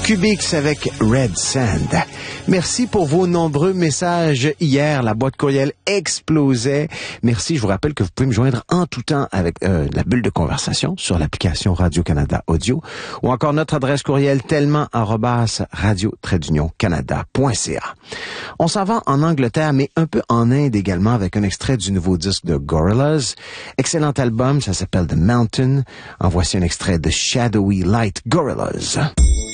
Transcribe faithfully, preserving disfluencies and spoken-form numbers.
Cubix avec Red Sand. Merci pour vos nombreux messages hier. La boîte courriel explosait. Merci. Je vous rappelle que vous pouvez me joindre en tout temps avec euh, la bulle de conversation sur l'application Radio-Canada Audio ou encore notre adresse courriel tellement arobase radio-canada.ca. On s'en va en Angleterre, mais un peu en Inde également avec un extrait du nouveau disque de Gorillaz. Excellent album, ça s'appelle The Mountain. En voici un extrait de Shadowy Light Gorillaz.